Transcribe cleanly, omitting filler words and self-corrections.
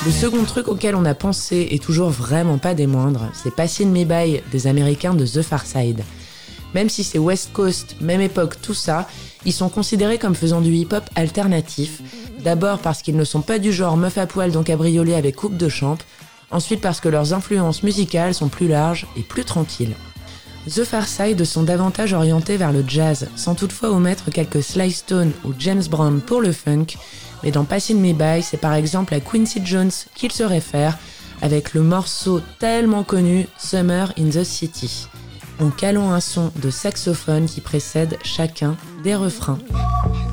Le second truc auquel on a pensé, et toujours vraiment pas des moindres, c'est Passin' Me By des Américains de The Far Side. Même si c'est West Coast, même époque, tout ça, ils sont considérés comme faisant du hip-hop alternatif. D'abord parce qu'ils ne sont pas du genre meuf à poil donc cabriolet avec coupe de champ. Ensuite parce que leurs influences musicales sont plus larges et plus tranquilles. The Far Side sont davantage orientés vers le jazz, sans toutefois omettre quelques Sly Stone ou James Brown pour le funk, mais dans Passin' Me By, c'est par exemple à Quincy Jones qu'ils se réfèrent, avec le morceau tellement connu Summer in the City. En calant un son de saxophone qui précède chacun des refrains.